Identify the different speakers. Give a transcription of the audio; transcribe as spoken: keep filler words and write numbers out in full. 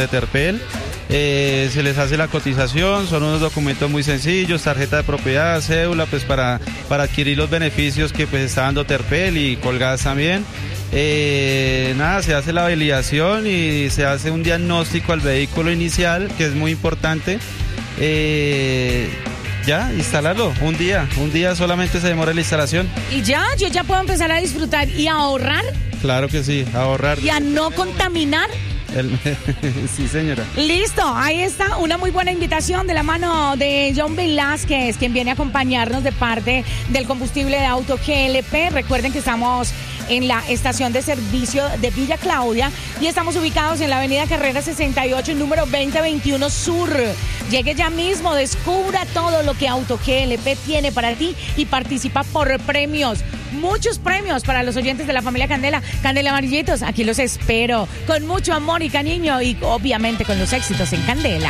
Speaker 1: de Terpel. Eh, se les hace la cotización, son unos documentos muy sencillos, tarjeta de propiedad, cédula, pues para, para adquirir los beneficios que pues está dando Terpel y Colgas también. Eh, nada, se hace la validación y se hace un diagnóstico al vehículo inicial, que es muy importante. Eh, ya, instalarlo, un día, un día solamente se demora la instalación.
Speaker 2: Y ya, yo ya puedo empezar a disfrutar y a ahorrar.
Speaker 1: Claro que sí, ahorrar.
Speaker 2: Y a no contaminar.
Speaker 1: El, sí, señora.
Speaker 2: Listo, ahí está una muy buena invitación de la mano de John Velázquez, quien viene a acompañarnos de parte del combustible de auto G L P. Recuerden que estamos en la estación de servicio de Villa Claudia y estamos ubicados en la avenida Carrera sesenta y ocho, número veinte veintiuno Sur. Llegue ya mismo, descubra todo lo que Auto G L P tiene para ti y participa por premios. Muchos premios para los oyentes de la familia Candela. Candela Amarillitos, aquí los espero con mucho amor y cariño y obviamente con los éxitos en Candela.